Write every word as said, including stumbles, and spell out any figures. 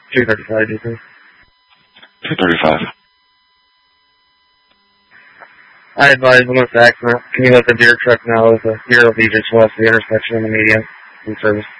two thirty-five, do you think? two thirty-five. I advise him with the accident. Can you let the beer truck know the beer will be just west of the intersection in the median in service?